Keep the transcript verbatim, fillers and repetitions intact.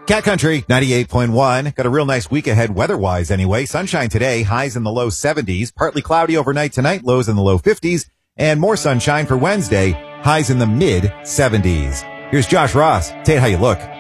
Cat Country ninety-eight point one. Got a real nice week ahead weather-wise anyway. Sunshine today, highs in the low seventies. Partly cloudy overnight tonight, lows in the low fifties. And more sunshine for Wednesday, highs in the mid seventies. Here's Josh Ross. Tell you how you look.